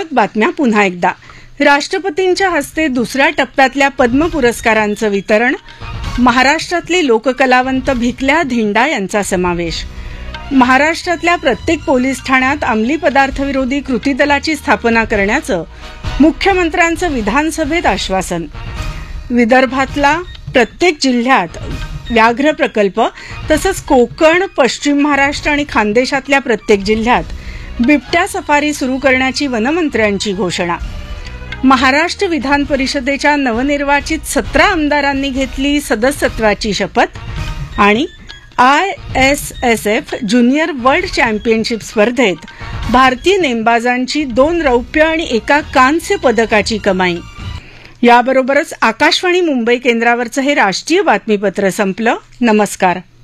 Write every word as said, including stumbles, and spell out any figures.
ठळक बातम्या पुन्हा एकदा. राष्ट्रपतींच्या हस्ते दुसऱ्या टप्प्यातल्या पद्म पुरस्कारांचं वितरण. महाराष्ट्रातले लोककलावंत भिकल्या धिंडा यांचा समावेश. महाराष्ट्रातल्या प्रत्येक पोलीस ठाण्यात अंमली पदार्थविरोधी कृती दलाची स्थापना करण्याचं मुख्यमंत्र्यांचं विधानसभेत आश्वासन. विदर्भातला प्रत्येक जिल्ह्यात व्याघ्र प्रकल्प तसंच कोकण, पश्चिम महाराष्ट्र आणि खानदेशातल्या प्रत्येक जिल्ह्यात बिबट्या सफारी सुरू करण्याची वनमंत्र्यांची घोषणा. महाराष्ट्र विधान परिषदेच्या नवनिर्वाचित सतरा आमदारांनी घेतली सदस्यत्वाची शपथ. आणि I S S F junior world championship स्पर्धेत भारतीय नेमबाजांची दोन रौप्य आणि एका कांस्य पदकाची कमाई. याबरोबरच आकाशवाणी मुंबई केंद्रावरचं हे राष्ट्रीय बातमीपत्र संपलं. नमस्कार.